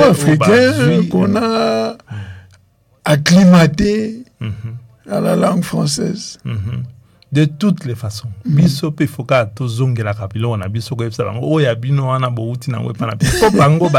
africains qu'on a acclimatés à la langue française. De toutes les façons. Biso pe foka to zongela kapilo na biso ko epsa bango o ya bino wana bo uti na we pana.